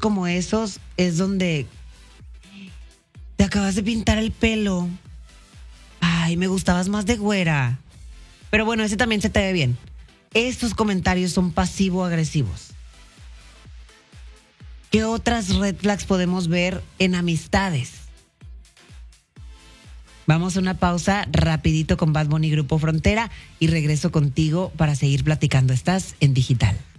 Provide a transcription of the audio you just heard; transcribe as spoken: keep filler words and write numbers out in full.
como esos es donde te acabas de pintar el pelo. Ay, me gustabas más de güera. Pero bueno, ese también se te ve bien. Estos comentarios son pasivo-agresivos. ¿Qué otras red flags podemos ver en amistades? Vamos a una pausa rapidito con Bad Bunny Grupo Frontera y regreso contigo para seguir platicando. Estás en Digital.